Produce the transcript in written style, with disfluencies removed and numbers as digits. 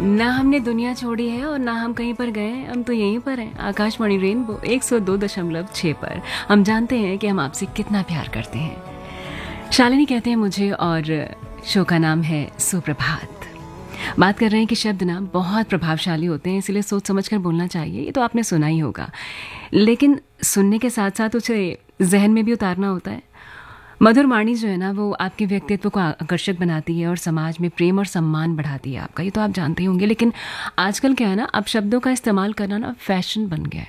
ना हमने दुनिया छोड़ी है और ना हम कहीं पर गए हैं, हम तो यहीं पर हैं। आकाशवाणी रेनबो 102.6 पर हम जानते हैं कि हम आपसे कितना प्यार करते हैं। शालिनी कहते हैं मुझे और शो का नाम है सुप्रभात। बात कर रहे हैं कि शब्द ना बहुत प्रभावशाली होते हैं, इसलिए सोच समझ कर बोलना चाहिए। ये तो आपने सुना ही होगा, लेकिन सुनने के साथ साथ उसे जहन में भी उतारना होता है। मधुर वाणी जो है ना, वो आपके व्यक्तित्व को आकर्षक बनाती है और समाज में प्रेम और सम्मान बढ़ाती है आपका। ये तो आप जानते ही होंगे, लेकिन आजकल क्या है ना, अब शब्दों का इस्तेमाल करना ना फैशन बन गया है।